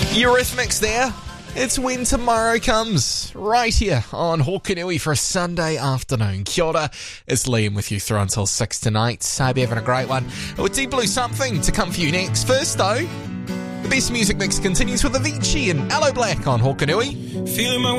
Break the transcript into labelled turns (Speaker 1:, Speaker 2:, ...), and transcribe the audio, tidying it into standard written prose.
Speaker 1: Eurythmics there. It's When Tomorrow Comes, right here on Hokanui for a Sunday afternoon. Kia ora, it's Liam with you through until 6 tonight. Hope you're having a great one. With Deep Blue Something to come for you next. First though, the best music mix continues with Avicii and Aloe Black on Hokanui.
Speaker 2: Feeling my